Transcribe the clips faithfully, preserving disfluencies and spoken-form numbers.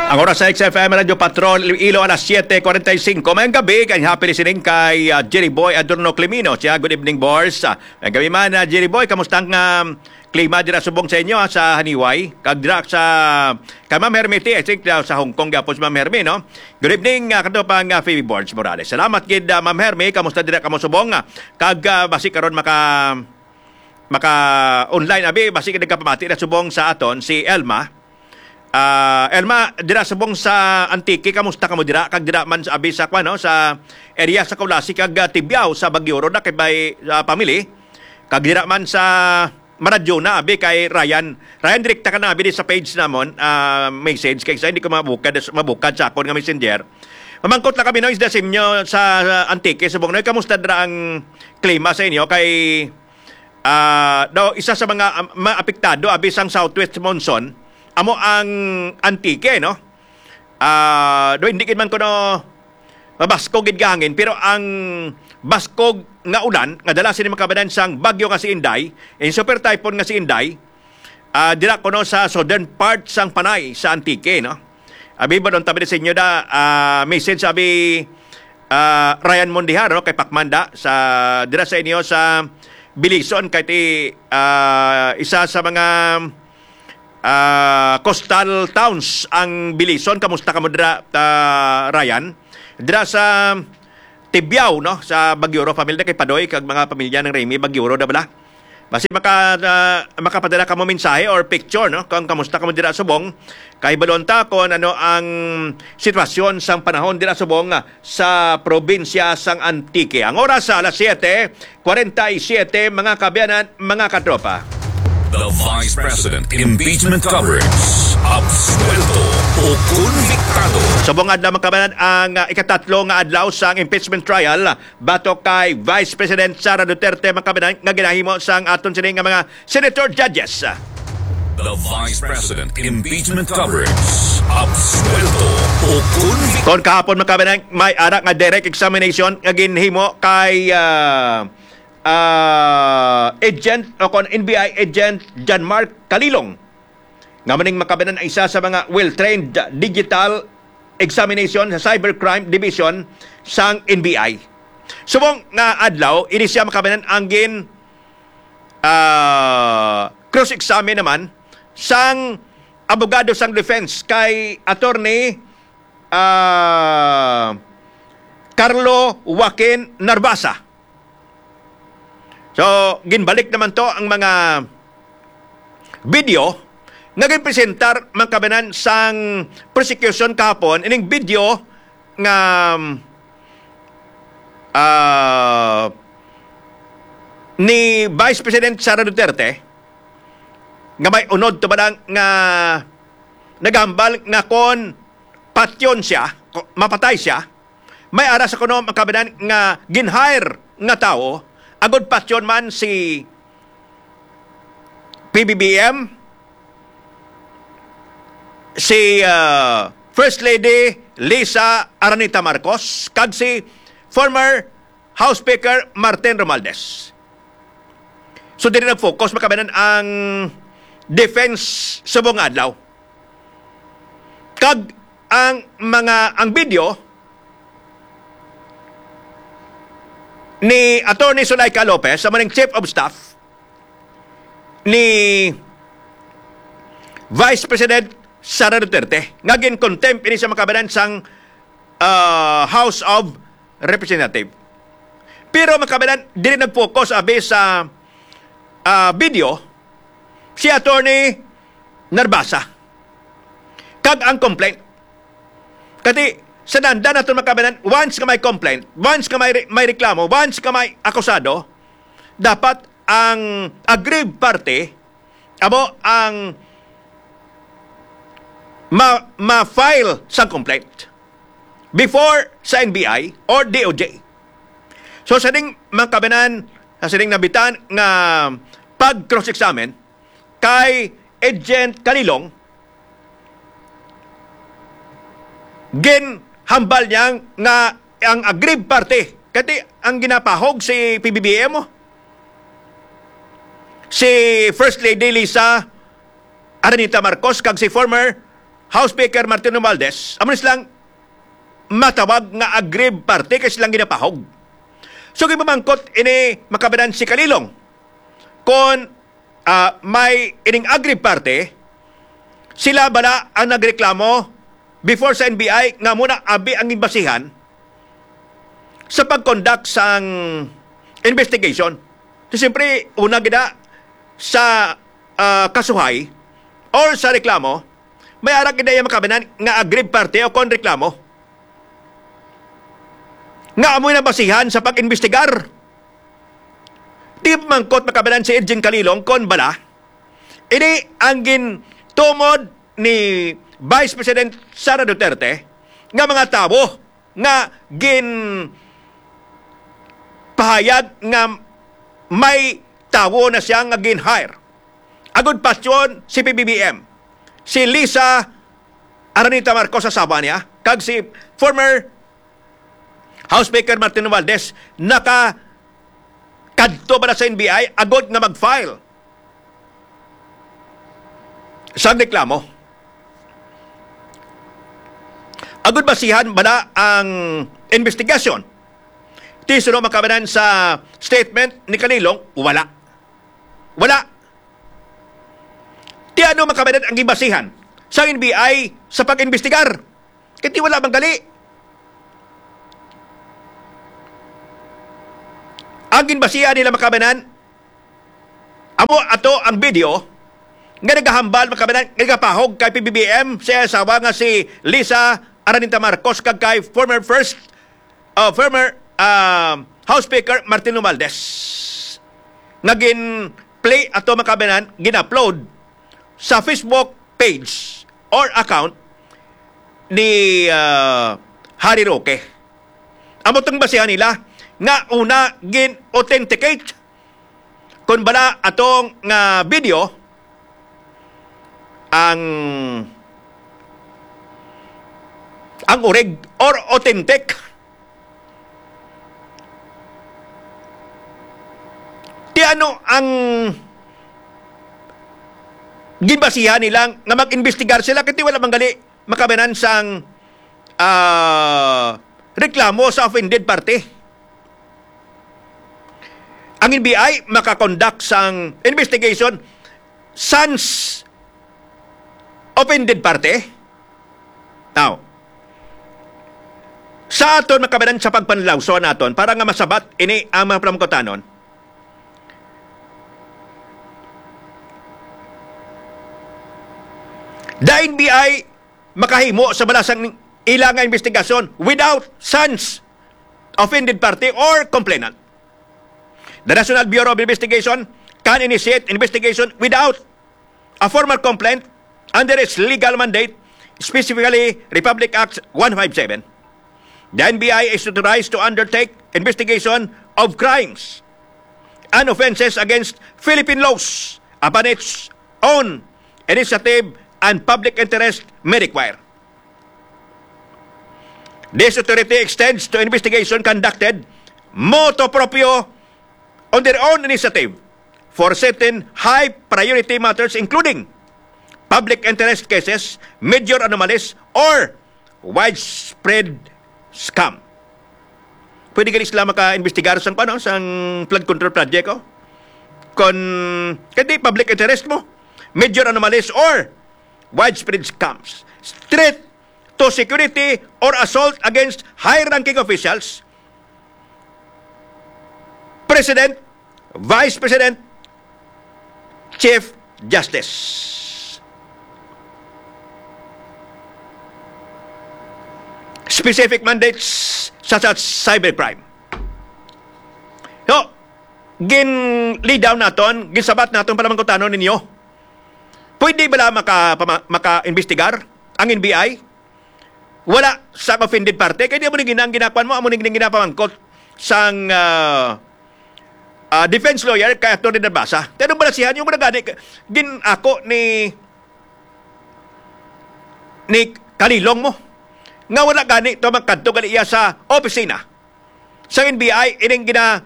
Ang oras sa X F M Radio Patrol Ilo alas siete forty-five. Mayang gabi kay happy listening kay uh, Jerry Boy Adorno Climino. Siya, good evening boys. Uh, mayang gabi man uh, Jerry Boy, kamusta ang um, klima dira subong sa inyo uh, sa Haniway? Kag dira sa kay Ma'am Hermity, I think uh, sa Hong Kong gapos Ma'am Hermy, no? Good evening uh, kadto pang uh, Phoebe Boards Morales. Salamat gid uh, Ma'am Hermy, kamusta dira kamo subong? Uh, kag uh, basi karon maka maka online abi basi kid kapamati na subong sa aton si Elma. Uh, Elma, dira subong sa Antique, kamusta kamo dira? Kag dira man sa abi sa kwano sa area sa Kaulasi kag uh, Tibiao sa Baguio Road na kay bay uh, pamili. Kag dira man sa Maradyo na abi kay Ryan. Ryan direkta ka na abi sa page namon uh, message kay sa hindi ko mabukad mabukad sa akon nga messenger. Mamangkot na kami no isda sa inyo sa uh, Antique subong no kamusta dira ang klima sa inyo kay uh, do isa sa mga um, maapektado abi sang southwest monsoon. Amo ang Antique, no? Ah, uh, do hindi man ko no mabaskog gid hangin, pero ang baskog nga ulan nga dala sini makabadan sang bagyo nga si Inday, in super typhoon nga si Inday, ah uh, dira ko no sa southern part sang Panay sa Antique, no? Abi ba don tabi sa inyo da uh, message sabi uh, Ryan Mondihar, no? Kay Pakmanda sa dira sa inyo sa Bilison kay ti uh, isa sa mga Uh, coastal towns ang Bilison. Kamusta ka mo dira, uh, Ryan? Dira sa Tibiao, no? Sa Baguio, pamilya kay Padoy, kag mga pamilya ng Remy, Baguio, da bala? Basi maka, uh, makapadala ka mo mensahe or picture, no? Kung kamusta ka mo dira subong, kay balonta kon ano ang sitwasyon sang panahon dira subong uh, sa probinsya sang Antique. Ang oras sa alas siete forty-seven, mga kabiyanan, mga katropa. The Vice President Impeachment Coverage. Absuelto o konbiktado. Subong adlaw makabanan ang uh, ikatatlo nga adlaw sa impeachment trial batok kay Vice President Sara Duterte makabanan nga ginahimo sang aton sini nga mga senator judges. The Vice President Impeachment Coverage. Absuelto o konbiktado. Kon kahapon makabanan may ara nga direct examination nga ginhimo kay uh, Uh, agent o kon N B I agent John Mark Calilong nga maning makabanan ay isa sa mga well-trained digital examination sa Cybercrime Division sang N B I. Subong nga adlaw ini siya makabanan ang gin uh, cross-examine naman sang abogado sang defense kay attorney uh, Carlo Joaquin Narbasa. So, ginbalik naman to ang mga video nga ginpresentar man kabanan sang prosecution kahapon. Ining video nga uh, ni Vice President Sara Duterte nga may unod to ba nga nagambal nga kon patyon siya, mapatay siya, may ara sa kuno makabanan nga ginhire nga tao. Agod patyon man si P B B M, si uh, First Lady Lisa Aranita Marcos, kag si former House Speaker Martin Romualdez. So dili nag-focus makabanan ang defense subong adlaw. Kag ang mga ang video ni Attorney Zuleika Lopez sa maning Chief of Staff ni Vice President Sara Duterte nga gin-contempt ini sa makabanan sang uh, House of Representatives. Pero makabanan dili nag-focus abi sa uh, video si Attorney Narbasa kag ang complaint. Kati sa nanda na ito makabanan, once ka may complaint, once ka may, may reklamo, once ka may akusado, dapat ang aggrieved party, amo ang ma, ma-file sa complaint before sa N B I or D O J. So sa ding makabanan, sa ding nabitan nga pag-cross-examine kay Agent Calilong, gen hambal niyang nga ang aggrieved party. Kasi ang ginapahog si P B B M, si First Lady Lisa Aranita Marcos, kag si former House Speaker Martin Romualdez, amo lang matawag nga aggrieved party kasi silang ginapahog. So gipamangkot ini makabanan si Kalilong kung uh, may ining aggrieved party, sila bala ang nagreklamo before sa N B I nga muna abi ang imbasihan sa pag-conduct sang investigation. So, siyempre, una gina sa uh, kasuhay or sa reklamo, may arak gina yung makabanan nga aggrieved party o kon reklamo. Nga amoy na basihan sa pag-investigar. Di mangkot makabanan si Edgin Kalilong kon bala. Ini ang gintumod ni Vice President Sara Duterte nga mga tao nga gin pahayag nga may tawo na siya nga gin-hire. Agud pasyon si P B B M. Si Lisa Aranita Marcos sa saba niya, kag si former House Speaker Martin Romualdez naka kadto ba na sa N B I agud nga mag-file sa reklamo. Agud basihan bala ang investigasyon. Tisuro makabanan sa statement ni Kalilong, wala. Wala. Ti ano makabanan ang ibasihan sa N B I sa pag-investigar? Kati wala bang gali. Ang ginbasihan nila makabanan, amo ato ang video nga nagahambal makabanan, nagapahog kay P B B M sa asawa nga si Lisa Aranita Marcos kag kay former first uh, former uh, House Speaker Martin Romualdez. Nagin play ato makabanan, gin-upload sa Facebook page or account ni uh, Harry Roque. Amo tong basihan nila nga una gin-authenticate kung bala atong nga video ang ang urig or authentic. Di ano ang ginbasihan nilang nga mag-investigar sila kasi wala bang gali makabanan sang uh, reklamo sa offended party. Ang N B I makakonduct sang investigation sans offended party. Now, sa aton makabanan sa pagpanlawso naton para nga masabat ini ang mga pramkotanon. The N B I makahimo sa balasang ilang investigasyon without sans offended party or complainant. The National Bureau of Investigation can initiate investigation without a formal complaint under its legal mandate, specifically Republic Act one fifty-seven. The N B I is authorized to undertake investigation of crimes and offenses against Philippine laws upon its own initiative and public interest may require. This authority extends to investigation conducted motu proprio on their own initiative for certain high-priority matters including public interest cases, major anomalies, or widespread scam. Pwede ka sila maka-investigar sa paano, sa flood control project ko? Kung hindi public interest mo, major anomalies, or widespread scams, threat to security or assault against high-ranking officials, President, Vice President, Chief Justice. Specific mandates such as cybercrime. So, gin-lead down naton, gin-sabat naton para mangkutanon ninyo. Pwede ba maka, maka-investigar ang N B I? Wala sa offended party. Kaya di mo rin ginang ginakuan mo, amo rin ginapamangkot sang uh, uh, defense lawyer kay Atty. Narbasa. Pero balasihan yung mga gani, gin ako ni ni Kalilong mo. Nga wala gani ito magkanto gali iya sa opisina. Sa N B I, ining gina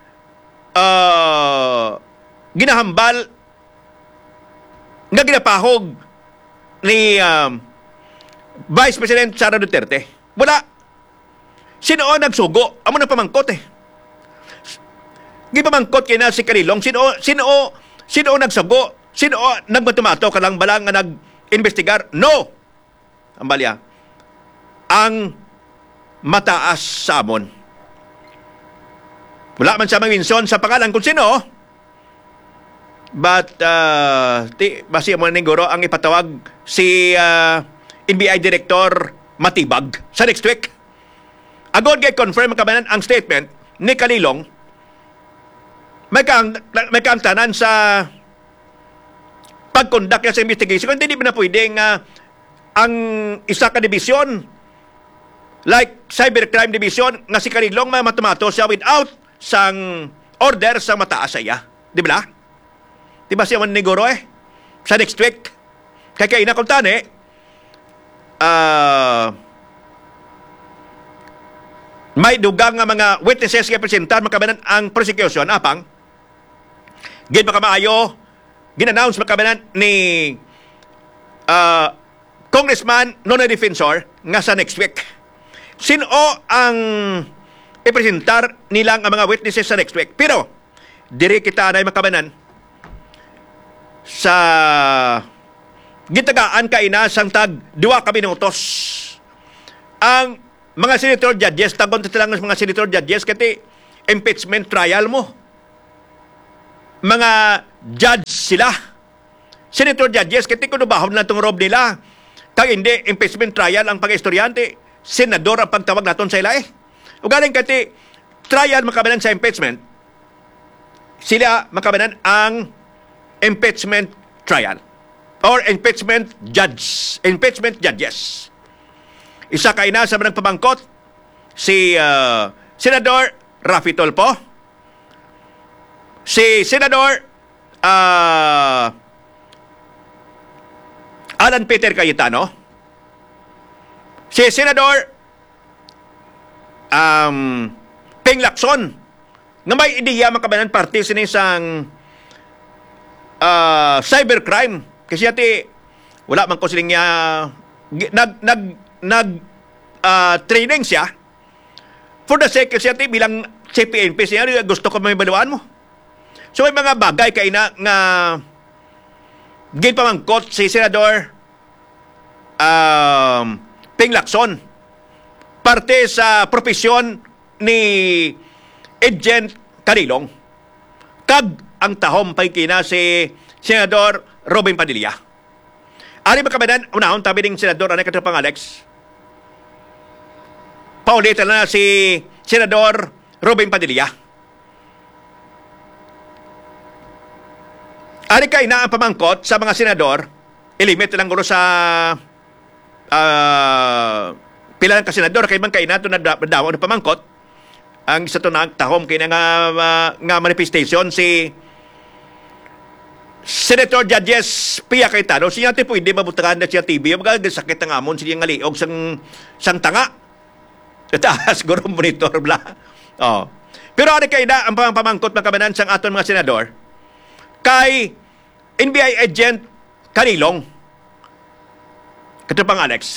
uh, ginahambal nga ginapahog ni um, Vice President Sara Duterte. Wala. Sino ang nagsugo? Amo na pamangkot eh. Gipamangkot kay na si Karilong. Sino, sino, sino nagsugo? Sino nagmatumato ka lang balang nga nag-investigar? No! Ang balya. Ang mataas sa amon. Wala man siya manginson sa pangalan kung sino. But, uh, ti, basi mo ning guro ang ipatawag si uh, N B I Director Matibag sa next week. Agod kay confirm kabanan ang statement ni Kalilong. May kang, may kang tanan sa pag-conduct niya sa investigation. Kung hindi ba na pwedeng uh, ang isa ka division like Cybercrime Division nga si Kalilong may matumato siya without sang order sa mataas sa iya. Di ba? Di ba siya man negoro eh? Sa next week. Kaya kayo na kung tani, ah... Uh, may dugang nga mga witnesses nga presentar makabanan ang prosecution apang gid makamaayo gin-announce makabanan ni uh, Congressman Nonoy Defensor nga sa next week. Sino ang ipresentar nilang ang mga witnesses sa next week? Pero diri kita na makabanan sa gitagaan kaina sang tag duwa ka minutos ang mga senator judges, tagon lang ng mga senator judges, kasi impeachment trial mo. Mga judge sila. Senator judges, kasi kunubahon lang itong rob nila. Kag hindi, impeachment trial ang pag-istoryante. Senador ang pagtawag naton sa ila eh. O galing kasi, trial makabanan sa impeachment. Sila makabanan ang impeachment trial. Or impeachment judge. Impeachment judges. Isa kay na sa mga pamangkot si uh, Senador Raffy Tulfo, si Senador uh, Alan Peter Cayetano, si Senador um, Ping Lacson nga may ideya makabanan parte sa isang uh, cybercrime kasi ati wala man ko siling niya nag nag nag uh, training siya for the sake kasi ati bilang C P N P siya gusto ko may baluan mo. So may mga bagay kay na nga gid pamangkot si Senador um, Ping Lacson parte sa profesyon ni Agent Karilong kag ang tahom pay kina si Senador Robin Padilla. Ari ba kabanan unahon tabi ning Senador anay katapang Alex paulitan na si Senador Robin Padilla. Ari kay na ang pamangkot sa mga senador, ilimit lang guro sa uh, pila ng kasenador, kay man kay na ito na dawa ng pamangkot. Ang isa to na tahom kay na nga, uh, nga manifestation si Senator Judges Pia Cayetano. Siya natin pwede mabutakan na siya T V. Magagal sakit ang amon, siya nga liog sang, sang tanga. Taas, guro monitor bla. Oh. Pero ano kay na ang pamangkot ng kabanan sang aton mga senador kay N B I Agent Karilong. Katapang Alex.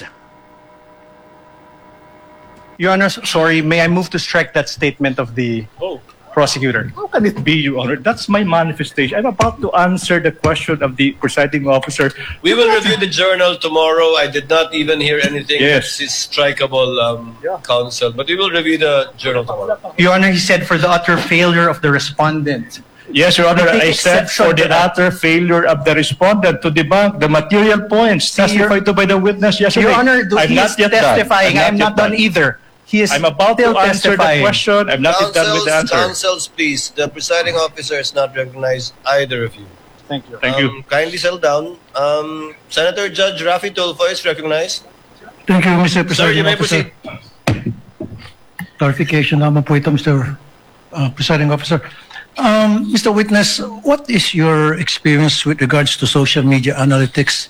Your Honor, sorry, may I move to strike that statement of the Oh. prosecutor? How can it be, Your Honor? That's my manifestation. I'm about to answer the question of the presiding officer. We will review the journal tomorrow. I did not even hear anything Yes. that is strikeable, um, counsel. But we will review the journal tomorrow. Your Honor, he said for the utter failure of the respondent. Yes, Your Honor, I I take said exception for the to that. utter failure of the respondent to debunk the material points See, Your- testified to by the witness yesterday. Your Honor, I'm he not is yet done. testifying. I'm not yet done either. He is I'm about still to answer the testifying. question. I'm not yet done with the Counsels, answer. counsels, please. The presiding officer has not recognized either of you. Thank you. Thank you. Um, kindly settle down. Um, Senator Judge Raffy Tulfo is recognized. Thank you, Mister Sir, you Presiding may Officer. proceed. Clarification naman po ito, Mister uh, Presiding Officer. Um, Mister Witness, what is your experience with regards to social media analytics?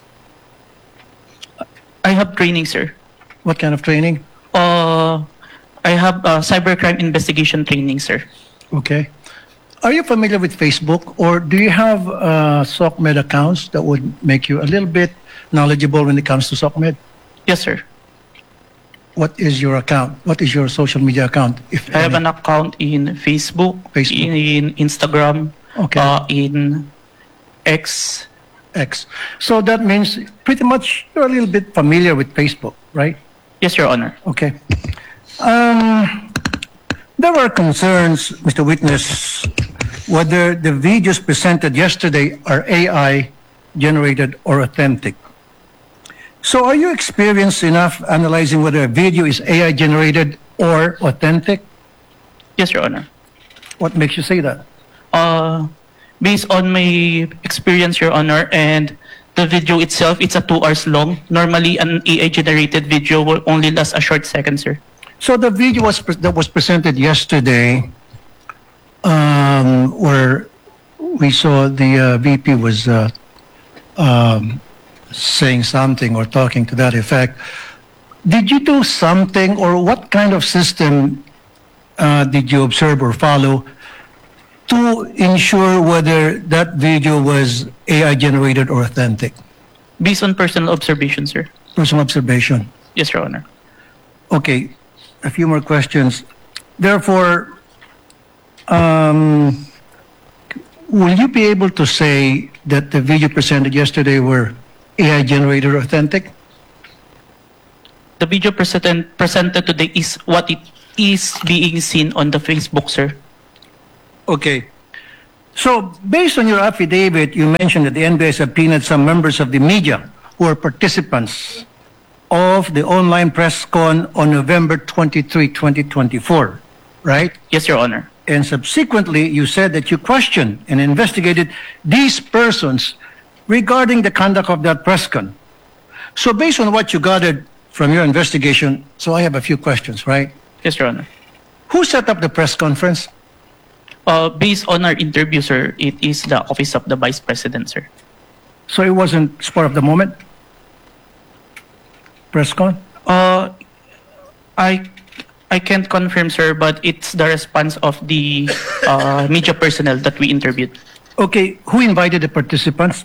I have training, sir. What kind of training? Uh, I have uh, cybercrime investigation training, sir. Okay. Are you familiar with Facebook, or do you have uh, SOCMED accounts that would make you a little bit knowledgeable when it comes to SOCMED? Yes, sir. What is your account? What is your social media account? If I have any? an account in Facebook, Facebook. in Instagram, Okay. uh, in X. X. So that means pretty much you're a little bit familiar with Facebook, right? Yes, Your Honor. Okay. Um, there were concerns, Mister Witness, whether the videos presented yesterday are A I generated or authentic. So are you experienced enough analyzing whether a video is A I generated or authentic? Yes, Your Honor. What makes you say that? Uh, based on my experience, Your Honor, and the video itself, it's a two hours long. Normally, an A I-generated video will only last a short second, sir. So the video was pre- that was presented yesterday, um, where we saw the uh, V P was uh, um, saying something or talking to that effect. Did you do something, or what kind of system uh, did you observe or follow to ensure whether that video was A I generated or authentic? Based on personal observation, sir. Personal observation. Yes, Your Honor. Okay, a few more questions. Therefore, um, will you be able to say that the video presented yesterday were A I generated or authentic? The video presented, presented today is what it is being seen on the Facebook, sir. Okay. So, based on your affidavit, you mentioned that the N B I subpoenaed some members of the media who are participants of the online press con on November twenty-third, twenty twenty-four, right? Yes, Your Honor. And subsequently, you said that you questioned and investigated these persons regarding the conduct of that press con. So based on what you gathered from your investigation, so I have a few questions, right? Yes, Your Honor. Who set up the press conference? Uh, based on our interview, sir, it is the Office of the Vice President, sir. So it wasn't spur of the moment? Press con? Uh, I I can't confirm, sir, but it's the response of the uh, media personnel that we interviewed. Okay, who invited the participants?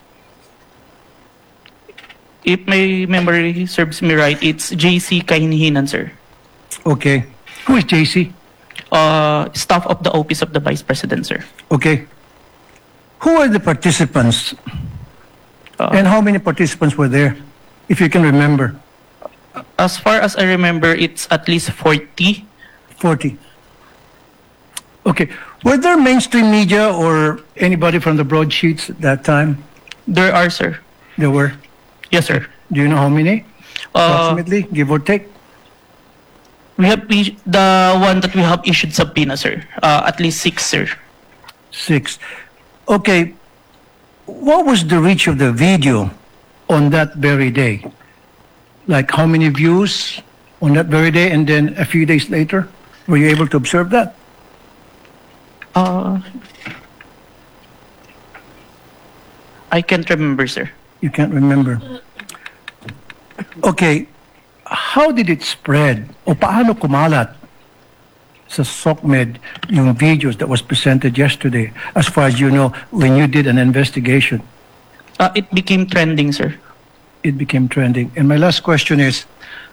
If my memory serves me right, it's J C Kahinhinan, sir. Okay. Who is J C? Uh, staff of the Office of the Vice President, sir. Okay. Who are the participants? Uh, And how many participants were there, if you can remember? As far as I remember, it's at least forty. forty. Okay. Were there mainstream media or anybody from the broadsheets at that time? There are, sir. There were. Yes, sir. Do you know how many? Uh, Approximately, give or take? we have is- the one that we have issued subpoena, sir. Uh, at least six, sir. Six. Okay. What was the reach of the video on that very day? Like how many views on that very day, and then a few days later? Were you able to observe that? Uh, I can't remember, sir. You can't remember. Okay. How did it spread? O paano kumalat sa SOCMED yung videos that was presented yesterday, as far as you know, when you did an investigation? Uh, it became trending, sir. It became trending. And my last question is,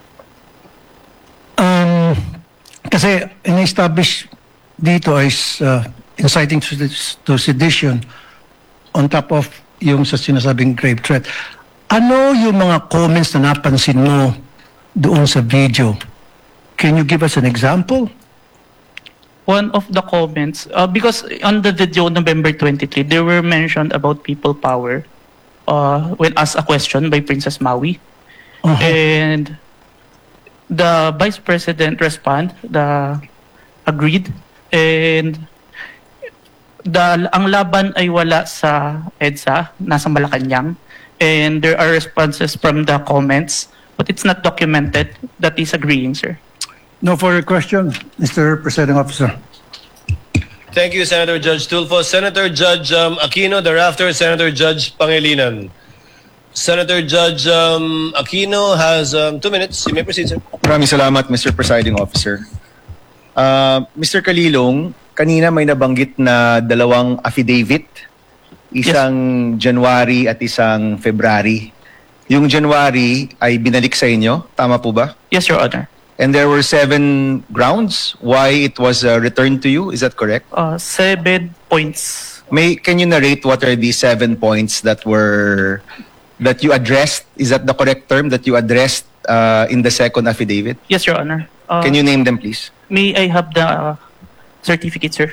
um, kasi in-establish dito is uh, inciting to, to sedition on top of yung sa sinasabing grave threat. Ano yung mga comments na napansin mo doon sa video? Can you give us an example? One of the comments, uh, because on the video November twenty-third, there were mentioned about people power uh, when asked a question by Princess Maui. Uh-huh. And the Vice President respond, the agreed, and the ang laban ay wala sa EDSA, nasa Malacanang, and there are responses from the comments, but it's not documented. That is agreeing, sir. No further question, Mister Presiding Officer. Thank you, Senator Judge Tulfo. Senator Judge um, Aquino, thereafter Senator Judge Pangilinan. Senator Judge um, Aquino has um, two minutes. You may proceed, sir. Maraming salamat, Mister Presiding Officer. Uh, Mister Kalilong, kanina may nabanggit na dalawang affidavit, isang January at isang February. yung January ay binalik sa inyo. Tama po ba? Yes, Your Honor. And there were seven grounds why it was uh, returned to you. Is that correct? Uh, seven points. May can you narrate what are the seven points that were that you addressed? Is that the correct term that you addressed uh, in the second affidavit? Yes, Your Honor. Uh, Can you name them, please? May I have the uh, certificate, sir?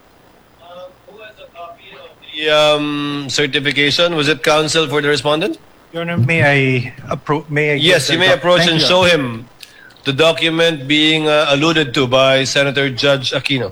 The um, certification, was it counsel for the respondent? Your Honor, may I appro- may I Yes, get you the may doc- approach Thank and you. show him the document being uh, alluded to by Senator Judge Aquino.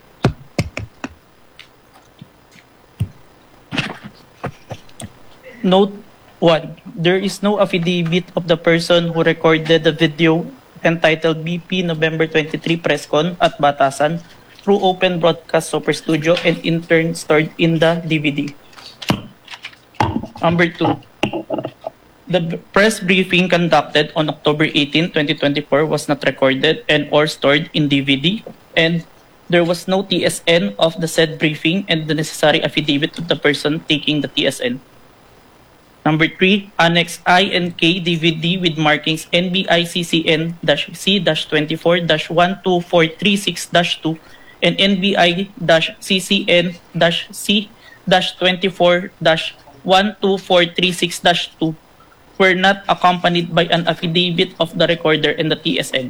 Note one. There is no affidavit of the person who recorded the video entitled B P November twenty-third Presscon at Batasan through Open Broadcast Super Studio and in turn stored in the D V D. Number two. The b- press briefing conducted on October eighteenth, twenty twenty-four was not recorded and or stored in D V D, and there was no T S N of the said briefing and the necessary affidavit of the person taking the T S N. Number three, Annex I and K D V D with markings N B I C C N C twenty-four one two four three six two and N B I C C N C twenty-four one two four three six two were not accompanied by an affidavit of the recorder and the T S N.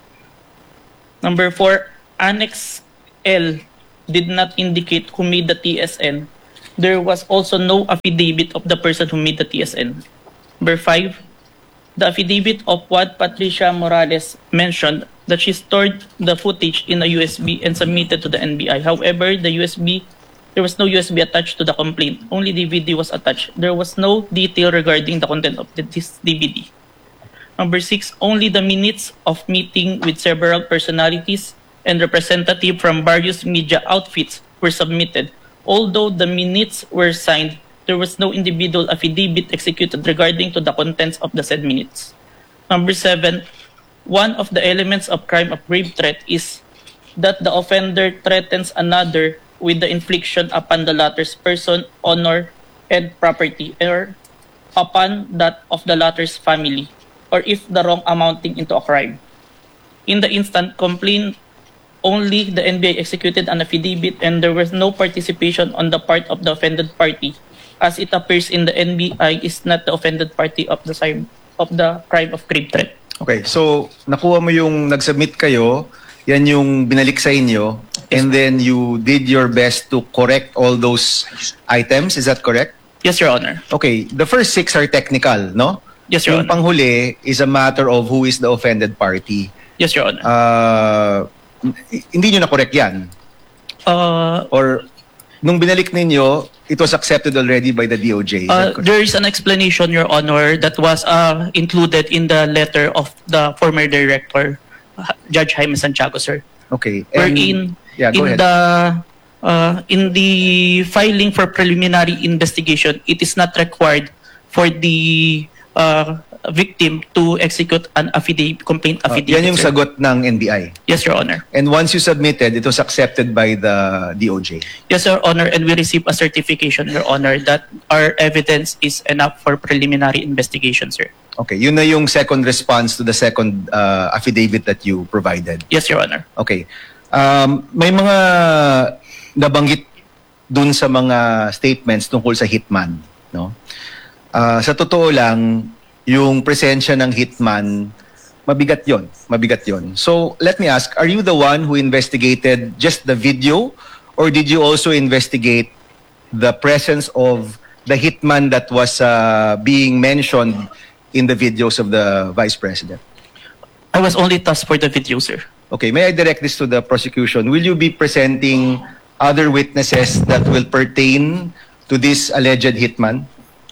Number four, Annex L did not indicate who made the T S N. There was also no affidavit of the person who made the T S N. Number five, the affidavit of what Patricia Morales mentioned that she stored the footage in a U S B and submitted to the N B I. However, the U S B, there was no U S B attached to the complaint. Only D V D was attached. There was no detail regarding the content of the, this D V D. Number six, only the minutes of meeting with several personalities and representatives from various media outfits were submitted. Although the minutes were signed, there was no individual affidavit executed regarding to the contents of the said minutes. Number seven, one of the elements of crime of grave threat is that the offender threatens another with the infliction upon the latter's person, honor, and property, or upon that of the latter's family, or if the wrong amounting into a crime. In the instant complaint, only the N B I executed an affidavit and there was no participation on the part of the offended party, as it appears in the N B I is not the offended party of the crime of the crime of grave threat. Okay, so nakuha mo yung nag-submit kayo, yan yung binalik sa inyo, and then you did your best to correct all those items. Is that correct? Yes, Your Honor. Okay, the first six are technical, no? Yes, Your Yung Honor. panghuli is a matter of who is the offended party. Yes, Your Honor. Uh, hindi nyo na-correct yan? Uh, Or nung binalik ninyo, it was accepted already by the D O J? Is that uh, correct? there is an explanation, Your Honor, that was uh, included in the letter of the former director, uh, Judge Jaime Santiago, sir. Okay. and- Wherein yeah, go in ahead. the uh, in the filing for preliminary investigation, it is not required for the uh, victim to execute an affidavit, complaint Uh, affidavit. yan yung sir. sagot ng N B I. Yes, Your Honor. And once you submitted, it was accepted by the D O J. Yes, Your Honor, and we received a certification, Your Honor, that our evidence is enough for preliminary investigation, sir. Okay, yun na yung second response to the second uh, affidavit that you provided. Yes, Your Honor. Okay. Um, may mga nabanggit dun sa mga statements tungkol sa hitman, no? Uh, sa totoo lang, yung presensya ng hitman, mabigat yon, mabigat yon. So, let me ask, are you the one who investigated just the video or did you also investigate the presence of the hitman that was uh, being mentioned in the videos of the Vice President? I was only tasked for the video, sir. Okay, may I direct this to the prosecution? Will you be presenting other witnesses that will pertain to this alleged hitman?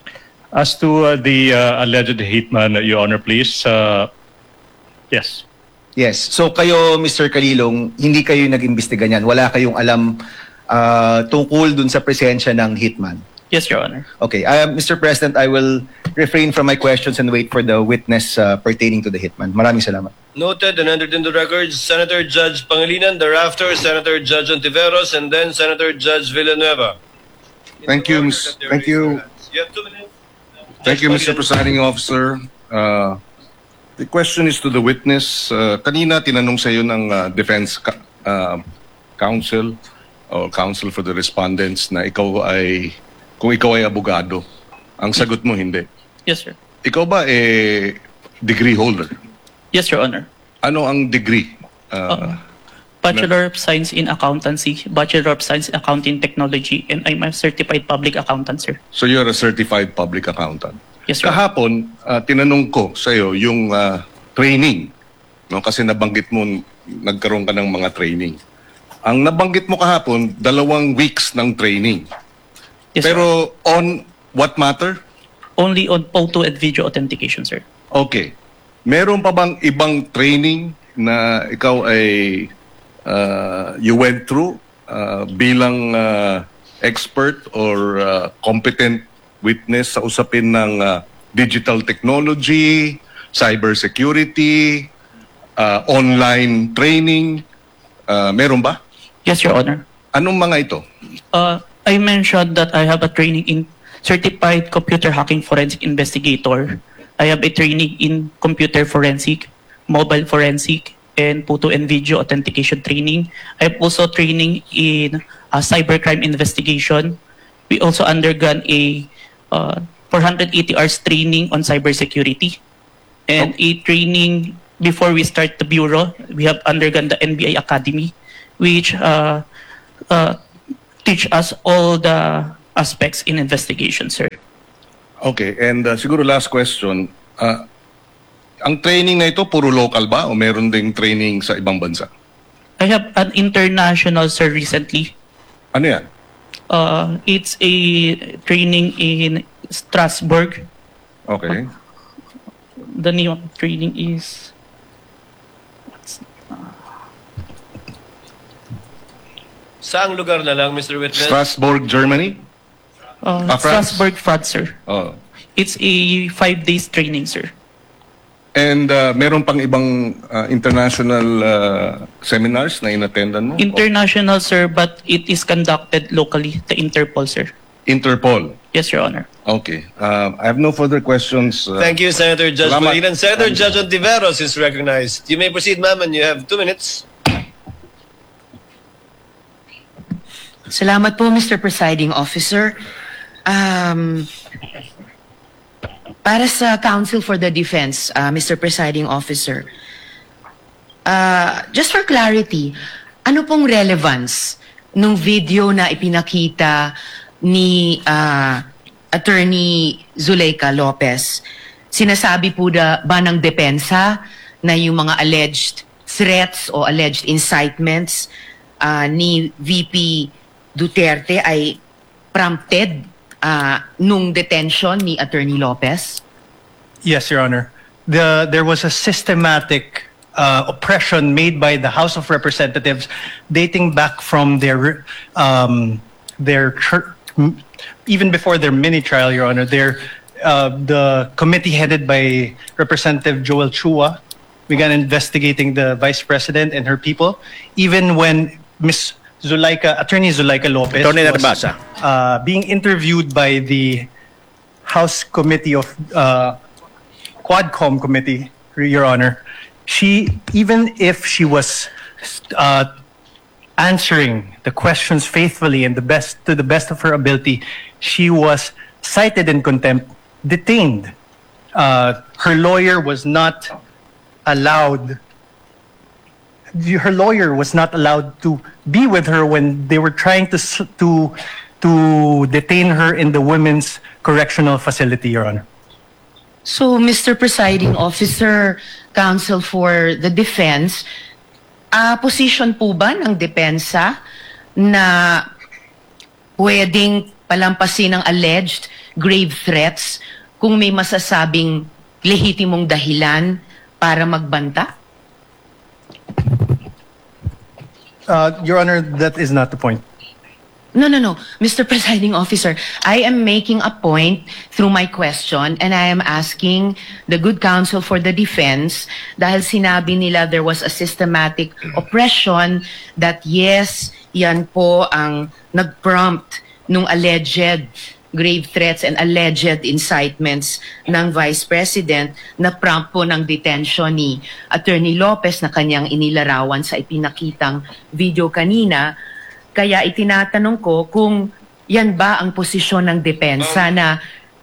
As to uh, the uh, alleged hitman, uh, Your Honor, please. Uh, yes. Yes. So kayo, Mister Kalilong, hindi kayo nag-imbestiga niyan. Wala kayong alam uh, tungkol dun sa presensya ng hitman. Yes, Your Honor. Okay. Uh, Mister President, I will refrain from my questions and wait for the witness uh, pertaining to the hitman. Maraming salamat. Noted and entered into records, Senator Judge Pangilinan, thereafter Senator Judge Ontiveros, and then Senator Judge Villanueva. Thank you, Miz- thank you. You have two minutes. Thank you, Mister Presiding Officer. Uh, the question is to the witness. Uh, kanina tinanong sa iyo ng uh, Defense Ca- uh, Counsel or Counsel for the Respondents na ikaw ay, kung ikaw ay abogado. Ang sagot mo, hindi. Yes, sir. Ikaw ba eh degree holder? Yes, Your Honor. Ano ang degree? Uh, Bachelor of Science in Accountancy, Bachelor of Science in Accounting Technology, and I'm a certified public accountant, sir. So you're a certified public accountant. Yes, sir. Kahapon, uh, tinanong ko sa iyo yung uh, training. No? Kasi nabanggit mo, nagkaroon ka ng mga training. Ang nabanggit mo kahapon, dalawang weeks ng training. Yes, sir. Pero on what matter? Only on photo and video authentication, sir. Okay. Meron pa bang ibang training na ikaw ay uh, you went through uh, bilang uh, expert or uh, competent witness sa usapin ng uh, digital technology, cybersecurity, uh, online training? Uh, meron ba? Yes, Your Honor. Anong mga ito? Uh, I mentioned that I have a training in Certified Computer Hacking Forensic Investigator. I have a training in Computer Forensic, Mobile Forensic, and Photo and Video Authentication training. I have also training in uh, Cybercrime Investigation. We also undergone a uh, four hundred eighty hours training on cybersecurity. And Oh. a training before we start the Bureau, we have undergone the N B I Academy, which uh, uh, teach us all the aspects in investigation, sir. Okay, and uh, siguro last question. Uh, ang training na ito, puro local ba o meron ding training sa ibang bansa? I have an international, sir, recently. Ano yan? Uh, it's a training in Strasbourg. Okay. The name of the training is... Saang lugar na lang, Mister Witness? Strasbourg, Germany? Uh, Ah, France? Strasbourg, France, sir. Oh. It's a five days training, sir. And uh, meron pang ibang uh, international uh, seminars na inattendan mo? International, sir, but it is conducted locally, the Interpol, sir. Interpol. Yes, Your Honor. Okay. Uh, I have no further questions. Uh, Thank you, Senator Judge Salamat. Pangilinan. Senator Judge Ontiveros is recognized. You may proceed, ma'am, and you have two minutes. Salamat po, Mister Presiding Officer. Um, para sa Counsel for the Defense, uh, Mister Presiding Officer, uh, just for clarity, ano pong relevance nung video na ipinakita ni uh, Attorney Zuleika Lopez? Sinasabi po da, ba ng depensa na yung mga alleged threats o alleged incitements uh, ni V P Duterte ay prompted uh, nung detention ni Attorney Lopez? Yes, Your Honor. The, there was a systematic uh, oppression made by the House of Representatives dating back from their, um, their chur- even before their mini trial, Your Honor. Their, uh, the committee headed by Representative Joel Chua began investigating the Vice President and her people, even when Miz Zuleika, Attorney Zuleika Lopez Attorney was Narbasa. uh, being interviewed by the House Committee of uh, Quadcom Committee, Your Honor. She, even if she was uh, answering the questions faithfully and the best to the best of her ability, she was cited in contempt, detained. Uh, her lawyer was not allowed. Her lawyer was not allowed to be with her when they were trying to s- to to detain her in the women's correctional facility, Your Honor. So, Mister Presiding Officer, Counsel for the Defense, uh, position po ba ng depensa na pwedeng palampasin ng alleged grave threats kung may masasabing lehitimong dahilan para magbanta? Uh, Your Honor, that is not the point. No, no, no. Mister Presiding Officer, I am making a point through my question and I am asking the good counsel for the defense dahil sinabi nila there was a systematic oppression that yes, yan po ang nag-prompt nung alleged grave threats and alleged incitements ng Vice President na prompt po ng detention ni Attorney Lopez na kanyang inilarawan sa ipinakitang video kanina. Kaya itinatanong ko kung yan ba ang posisyon ng depensa na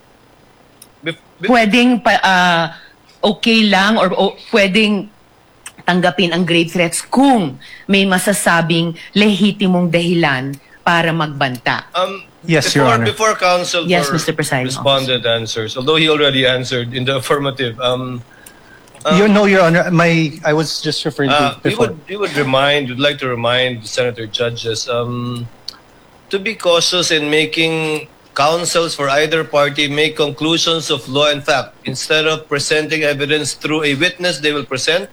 pwedeng pa, ah, okay lang or o, pwedeng tanggapin ang grave threats kung may masasabing lehitimong dahilan para magbanta. Um, Yes, before, Your Honor. Before counsel Yes, for Mister Presiding respondent answers, although he already answered in the affirmative, um, um, you know, Your Honor, my I was just referring uh, to we before. would we would remind, would like to remind the senator judges um, to be cautious in making counsels for either party make conclusions of law and fact instead of presenting evidence through a witness they will present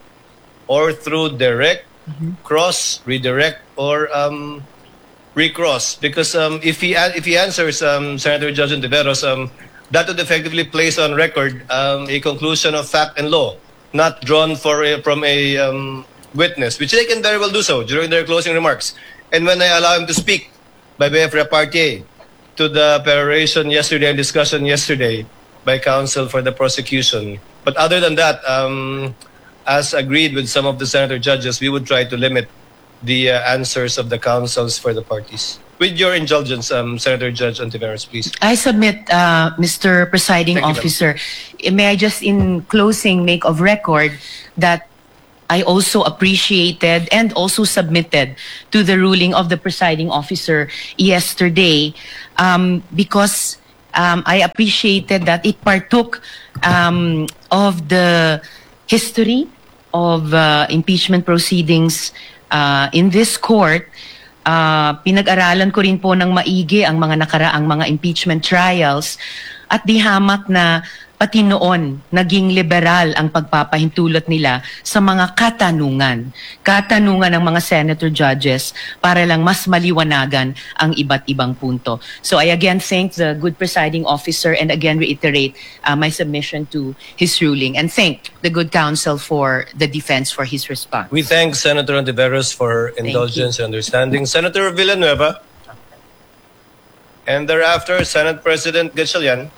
or through direct, cross, redirect, or um, recross. Because um, if he a- if he answers um, Senator Judge Ontiveros, um, that would effectively place on record um, a conclusion of fact and law, not drawn for a, from a um, witness, which they can very well do so during their closing remarks. And when I allow him to speak by way of repartee to the peroration yesterday and discussion yesterday by counsel for the prosecution. But other than that, um, as agreed with some of the senator judges, we would try to limit the uh, answers of the counsels for the parties. With your indulgence, um, Senator Judge Ontiveros, please. I submit, uh, Mister Presiding Thank you, ma'am. Officer, may I just in closing make of record that I also appreciated and also submitted to the ruling of the presiding officer yesterday um, because um, I appreciated that it partook um, of the history of uh, impeachment proceedings uh, in this court. Uh, pinag-aralan ko rin po ng maigi ang mga nakaraang mga impeachment trials at di hamak na pati noon naging liberal ang pagpapahintulot nila sa mga katanungan. Katanungan ng mga senator judges para lang mas maliwanagan ang iba't ibang punto. So I again thank the good presiding officer and again reiterate uh, my submission to his ruling and thank the good counsel for the defense for his response. We thank Senator Ontiveros for her indulgence and understanding. Senator Villanueva. And thereafter, Senate President Gatchalian.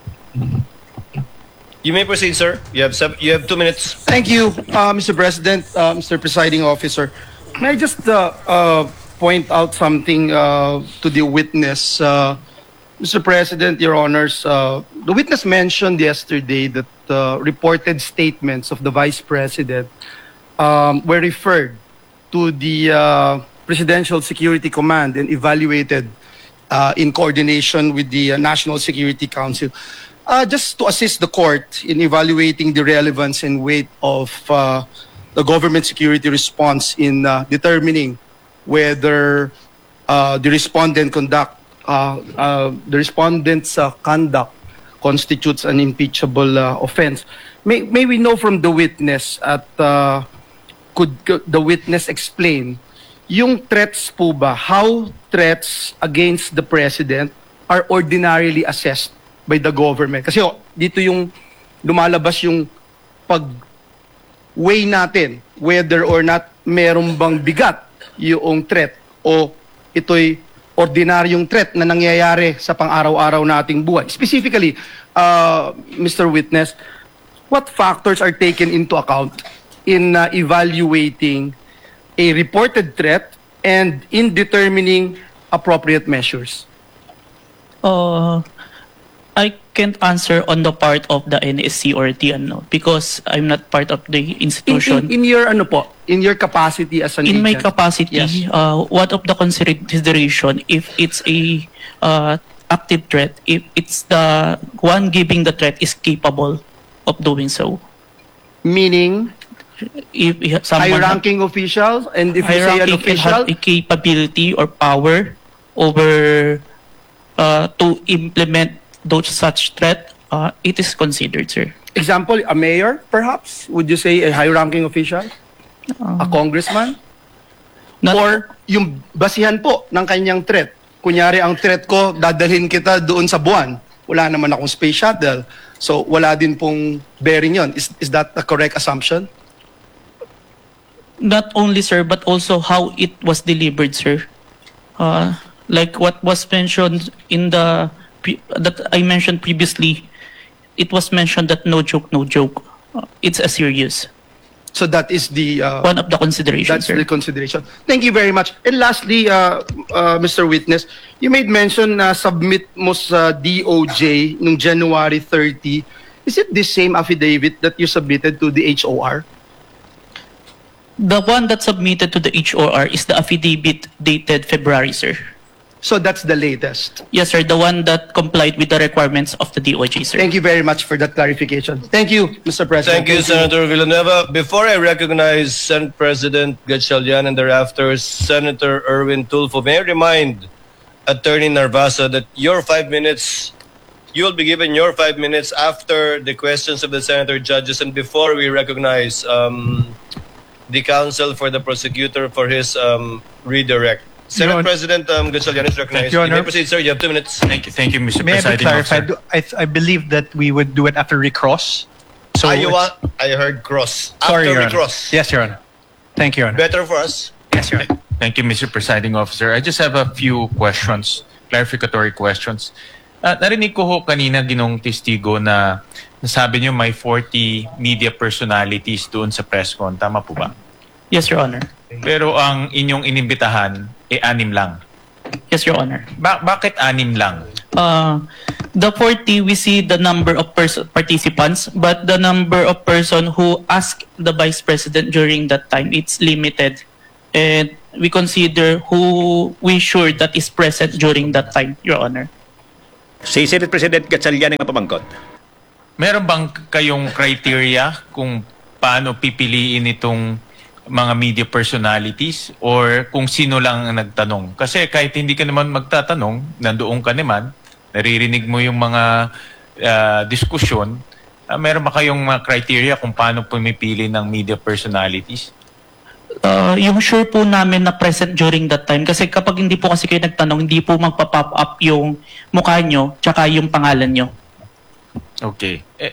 You may proceed, sir. You have seven, you have two minutes. Thank you, uh, Mister President, uh, Mister Presiding Officer. May I just uh, uh, point out something uh, to the witness? Uh, Mister President, Your Honors, uh, the witness mentioned yesterday that uh, reported statements of the Vice President um, were referred to the uh, Presidential Security Command and evaluated uh, in coordination with the uh, National Security Council. Uh, just to assist the court in evaluating the relevance and weight of uh, the government security response in uh, determining whether uh, the respondent conduct uh, uh, the respondent's uh, conduct constitutes an impeachable uh, offense. May may we know from the witness at uh, could the witness explain yung threats po ba, how threats against the president are ordinarily assessed by the government? Kasi oh, dito yung lumalabas yung pag-weigh natin whether or not meron bang bigat yung threat o ito'y ordinaryong threat na nangyayari sa pang-araw-araw nating buhay. Specifically, uh, Mister Witness, what factors are taken into account in uh, evaluating a reported threat and in determining appropriate measures? Uh, I can't answer on the part of the N S C or T ano because I'm not part of the In, institution. in, in your ano po, in your capacity as an In my agent? capacity, Yes. uh, what of the consideration if it's a uh, active threat, if it's the one giving the threat is capable of doing so. Meaning, If he- someone have- high-ranking officials, and if you say an hierarchy can have official, a capability or power over uh, to implement those such threat, uh, it is considered, sir. example, a mayor, perhaps? Would you say a high-ranking official? A congressman? Not- Or yung basihan po ng kanyang threat. Kunyari, ang threat ko, dadalhin kita doon sa buwan. Wala naman akong space shuttle. So, wala din pong bearing yon. Is, is that a correct assumption? Not only, sir, but also how it was delivered, sir. Uh, like what was mentioned in the pre- that I mentioned previously, it was mentioned that no joke, no joke. Uh, It's a serious. So that is the uh, One of the considerations, that's sir. the consideration. Thank you very much. And lastly, uh, uh, Mister Witness, you made mention na submit mo sa D O J noong January thirty. Is it the same affidavit that you submitted to the H O R? The one that submitted to the H O R is the affidavit dated February, sir. So that's the latest. Yes, sir. The one that complied with the requirements of the D O J, sir. Thank you very much for that clarification. Thank you, Mister President. Thank you, Senator Villanueva. Before I recognize Senate President Gatchalian and thereafter Senator Erwin Tulfo, may I remind Attorney Narvasa that your five minutes, you will be given your five minutes after the questions of the Senator judges and before we recognize um, the counsel for the prosecutor for his um, redirect. Senate Your Hon- President um, Gatchalian is recognized. Thank you, You may Honor. proceed, sir. You have two minutes. Thank you, thank you, Mister May I be Presiding clarified? Officer. I, I believe that we would do it after recross. So Ah, you it's- want, I heard cross. Sorry, After Your we Honor. cross. Yes, Your Honor. Thank you, Your Honor. Better for us. Yes, Your Honor. Thank you, Mister Presiding Officer. I just have a few questions, clarificatory questions. Uh, narinig ko ho kanina ginong testigo na nasabi niyo may forty media personalities doon sa press con. Tama po ba? Yes, Your Honor. Pero ang inyong inimbitahan, eh anim lang. Yes, Your Honor. Ba- bakit anim lang? Uh, the forty, we see the number of pers- participants, but the number of person who asked the Vice President during that time, it's limited. And we consider who we sure that is present during that time, Your Honor. Si Senate President Gatchalian ang pamangkot. Meron bang kayong criteria kung paano pipiliin itong mga media personalities or kung sino lang ang nagtanong? Kasi kahit hindi ka naman magtatanong, nandoon ka naman, naririnig mo yung mga uh, diskusyon, uh, meron ba kayong mga criteria kung paano pumipili ng media personalities? Uh, yung sure po namin na present during that time, kasi kapag hindi po kasi kayo nagtanong, hindi po magpa-pop up yung mukha nyo tsaka yung pangalan nyo. Okay. Eh,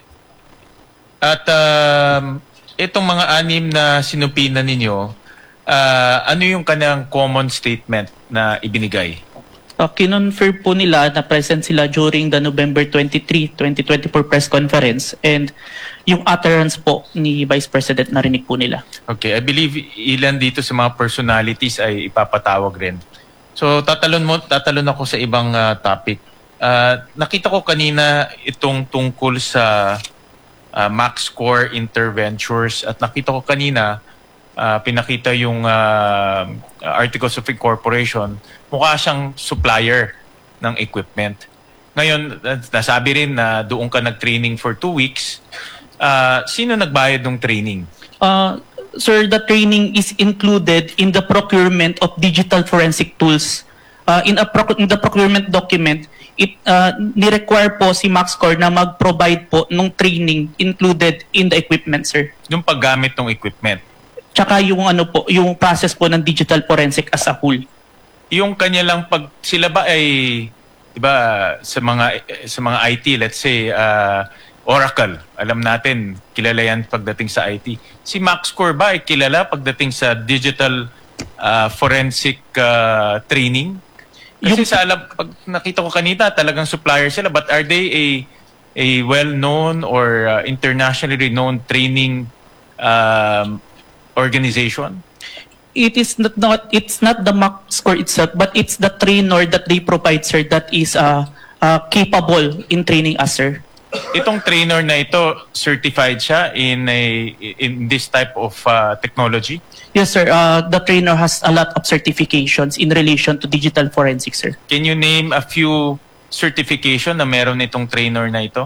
at um, itong mga anim na sinupinan ninyo, uh, ano yung kanyang common statement na ibinigay? Uh, kinonfirm po nila na present sila during the November twenty-third, twenty twenty-four press conference and yung utterance po ni Vice President narinig po nila. Okay, I believe ilan dito sa mga personalities ay ipapatawag rin. So tatalon mo, tatalon ako sa ibang uh, topic. Uh, nakita ko kanina itong tungkol sa uh, MaxCore Interventures at nakita ko kanina uh, pinakita yung uh, Articles of Incorporation, mukha siyang supplier ng equipment. Ngayon, nasabi rin na doon ka nag-training for two weeks. Uh, sino nagbayad ng training? Uh, sir, the training is included in the procurement of digital forensic tools. Uh, in, a proc- in the procurement document, it uh, ni-require po si MaxCore na mag-provide po ng training included in the equipment, sir. Yung paggamit ng equipment. Tsaka yung ano po, yung process po ng digital forensic as a whole. Yung kanya lang pag sila ba ay 'di ba sa mga sa mga I T, let's say uh, Oracle, alam natin kilala yan pagdating sa I T. Si MaxCore ba ay kilala pagdating sa digital uh, forensic uh, training? Kasi yung, sa alam pag nakita ko kanina talagang supplier sila, but are they a a well-known or uh, internationally renowned training um, organization? It is not, not it's not the MaxCore itself, but it's the trainer that they provide, sir, that is uh, uh, capable in training us, sir. Itong trainer na ito, certified siya in a, in this type of uh, technology? Yes, sir. Uh, the trainer has a lot of certifications in relation to digital forensics, sir. Can you name a few certification na meron itong trainer na ito?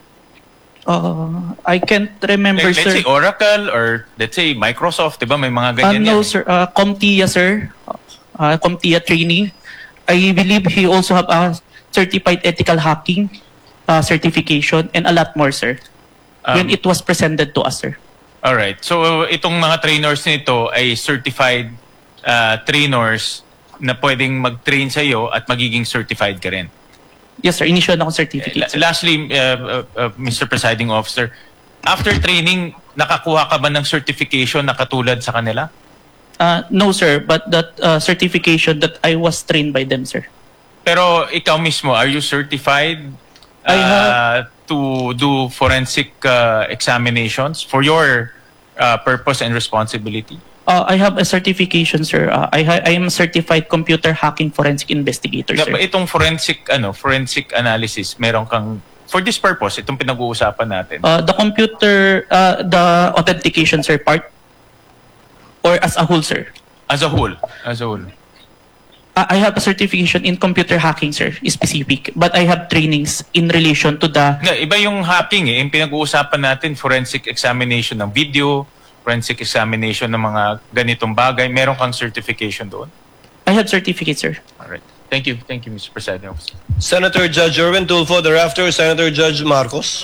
Uh, I can't remember, Like, let's sir. say Oracle or let's say Microsoft, di ba? May mga Uh, ganyan no, yan. sir. Uh, CompTIA, sir. Uh, CompTIA training. I believe he also have a certified ethical hacking uh, certification and a lot more, sir. Um, when it was presented to us, sir. Alright. So, itong mga trainers nito ay certified uh, trainers na pwedeng mag-train sa'yo at magiging certified ka rin. Yes, sir. Initial na akong certificate, sir. Lastly, uh, uh, uh, Mister Presiding Officer, after training, nakakuha ka ba ng certification na katulad sa kanila? Uh, no, sir. But that uh, certification that I was trained by them, sir. Pero ikaw mismo, are you certified I uh, have- to do forensic uh, examinations for your uh, purpose and responsibility? Uh, I have a certification, sir. Uh, I, ha- I am a certified computer hacking forensic investigator, Na- sir. Itong forensic ano, forensic analysis, meron kang for this purpose, itong pinag-uusapan natin. Uh, the computer, uh, the authentication, sir, part? Or as a whole, sir? As a whole, as a whole. Uh, I have a certification in computer hacking, sir, specific. But I have trainings in relation to the... Na, iba yung hacking eh. Yung pinag-uusapan natin, forensic examination ng video, forensic examination ng mga ganitong bagay. Meron kang certification doon? I have certificate, sir. Alright. Thank you. Thank you, Mister Presiding Officer. Senator Judge Erwin Tulfo, thereafter Senator Judge Marcos.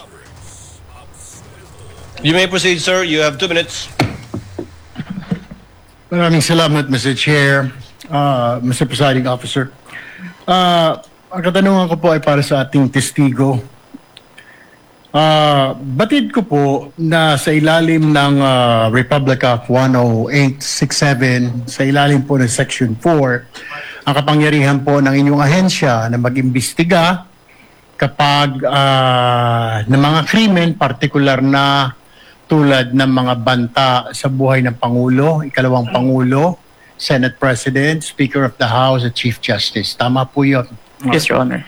You may proceed, sir. You have two minutes. Maraming salamat, Mister Chair, uh, Mister Presiding Officer. Uh, ang katanungan ko po ay para sa ating testigo. Uh, batid ko po na sa ilalim ng uh, Republic Act one oh eight sixty-seven, sa ilalim po ng Section four, ang kapangyarihan po ng inyong ahensya na mag-imbestiga kapag uh, ng mga krimen, partikular na tulad ng mga banta sa buhay ng Pangulo, ikalawang Pangulo, Senate President, Speaker of the House, at Chief Justice. Tama po yun. Yes, Your Honor.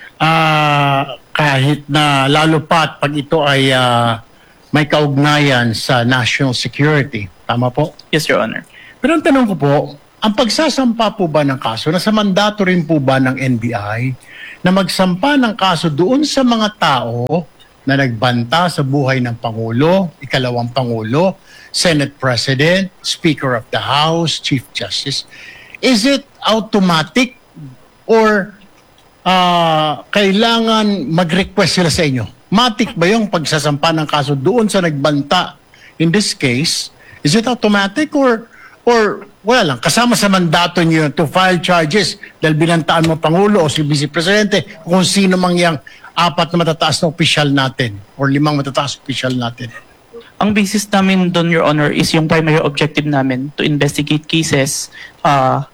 Ah, kahit na lalo pat pag ito ay ah, may kaugnayan sa national security. Tama po? Yes, Your Honor. Pero ang tanong ko po, ang pagsasampa po ba ng kaso, nasa mandato rin po ba ng N B I na magsampa ng kaso doon sa mga tao na nagbanta sa buhay ng Pangulo, ikalawang Pangulo, Senate President, Speaker of the House, Chief Justice? Is it automatic or uh, kailangan mag-request sila sa inyo? Matic ba yung pagsasampa ng kaso doon sa nagbanta? In this case, is it automatic or or wala lang, kasama sa mandato niyo to file charges dahil binantaan mo Pangulo o si Vice Presidente kung sino mang yang apat na matataas na opisyal natin or limang matataas na opisyal natin? Ang basis namin doon, Your Honor, is yung primary objective namin to investigate cases uh,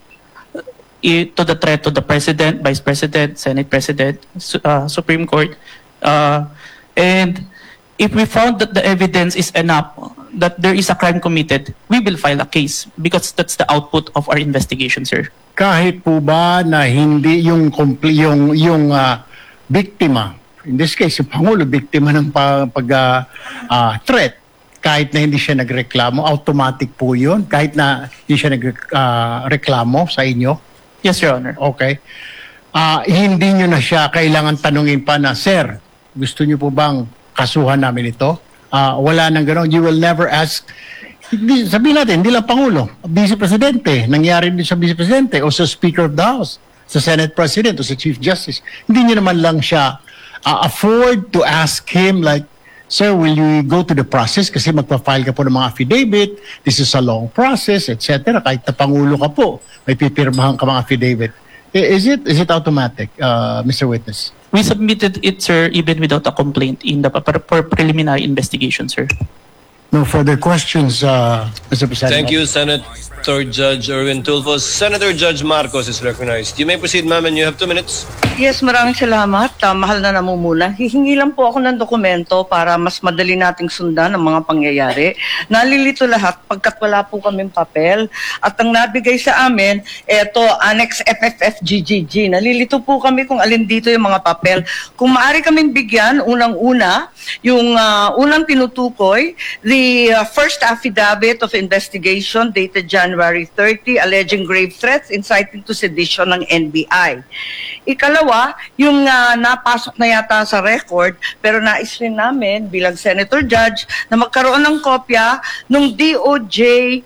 i- to the threat to the President, Vice President, Senate President, Su- uh, Supreme Court. Uh, and if we found that the evidence is enough that there is a crime committed, we will file a case because that's the output of our investigation, sir. Kahit po ba na hindi yung kompli, yung yung ah, biktima, in this case yung Pangulo, biktima ng pa- pag ah, ah, threat, kahit na hindi siya nagreklamo, automatic po yun, kahit na hindi siya nagreklamo sa inyo? Yes, Your Honor. Okay. Ah, hindi nyo na siya kailangan tanungin pa na, Sir, gusto nyo po bang kasuhan namin ito? Ah, wala nang gano'n. You will never ask. Hindi, sabihin natin, hindi lang Pangulo, Vice Presidente, nangyari din sa Vice Presidente o sa Speaker of the House, sa Senate President o sa Chief Justice. Hindi nyo naman lang siya ah, afford to ask him like, Sir, will you go to the process? Kasi magpa-file ka po ng mga affidavit. This is a long process, et cetera. Kahit na Pangulo ka po, may pipirmahan ka mga affidavit. I- Is it is it automatic, uh, Mister Witness? We submitted it, sir, even without a complaint in the for, for preliminary investigation, sir. No further questions, uh, Mister President. Thank you, Senator Judge Erwin Tulfo. Senator Judge Marcos is recognized. You may proceed, ma'am, and you have two minutes. Yes, maraming salamat. Uh, mahal na namumula. Hihingi lang po ako ng dokumento para mas madali nating sundan ang mga pangyayari. Nalilito lahat pagkat wala po kaming papel. At ang nabigay sa amin, eto, Annex F F F G G G. Nalilito po kami kung alin dito yung mga papel. Kung maaari kaming bigyan, unang-una, yung uh, unang tinutukoy, the uh, first affidavit of investigation dated January thirtieth alleging grave threats inciting to sedition ng N B I. Ikalawa, yung uh, napasok na yata sa record pero nais rin namin bilang Senator Judge na magkaroon ng kopya ng D O J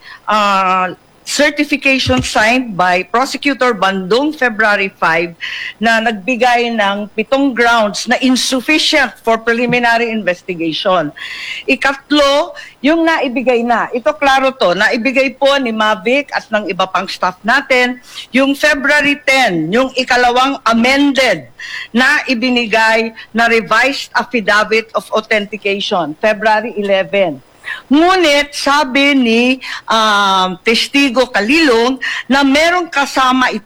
uh, certification signed by Prosecutor Bandung February fifth na nagbigay ng pitong grounds na insufficient for preliminary investigation. Ikatlo, yung naibigay na. Ito klaro to, naibigay po ni Mavic at ng iba pang staff natin yung February tenth, yung ikalawang amended na ibinigay na revised affidavit of authentication, February eleventh. Ngunit sabi ni um, Testigo Kalilong na merong kasama ito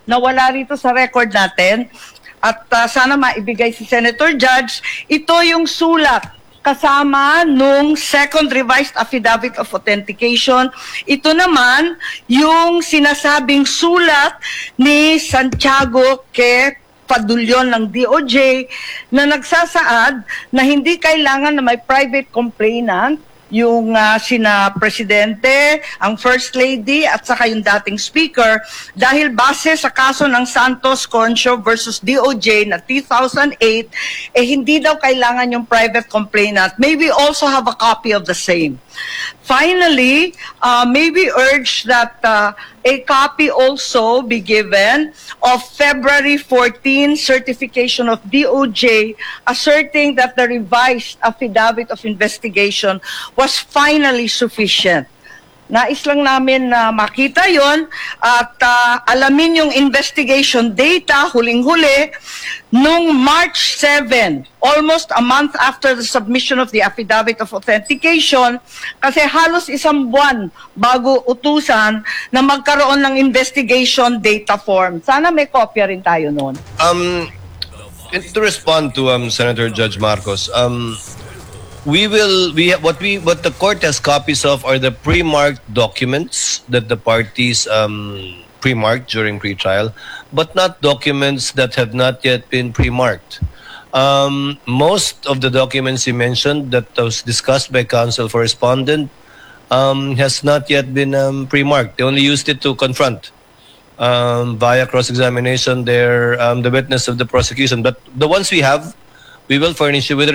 na wala rito sa record natin at uh, sana maibigay si Senator Judge. Ito yung sulat kasama nung second revised affidavit of authentication. Ito naman yung sinasabing sulat ni Santiago kay Padulyon ng D O J na nagsasaad na hindi kailangan na may private complainant yung uh, sina Presidente, ang First Lady at saka yung dating Speaker dahil base sa kaso ng Santos Concho versus D O J na two thousand eight, eh hindi daw kailangan yung private complainant. May we also have a copy of the same. Finally, uh, may we urge that uh, a copy also be given of February fourteenth certification of D O J asserting that the revised affidavit of investigation was finally sufficient. Nais lang namin na makita yon at uh, alamin yung investigation data huling-huli nung March seventh, almost a month after the submission of the affidavit of authentication, kasi halos isang buwan bago utusan na magkaroon ng investigation data form. Sana may kopya rin tayo noon. Um, to respond to um, Senator Judge Marcos, um, we will we what we what the court has copies of are the pre-marked documents that the parties um, pre-marked during pre-trial, but not documents that have not yet been pre-marked. Um, most of the documents you mentioned that was discussed by counsel for respondent um, has not yet been um, pre-marked. They only used it to confront um, via cross-examination their um, the witness of the prosecution. But the ones we have, we will furnish you with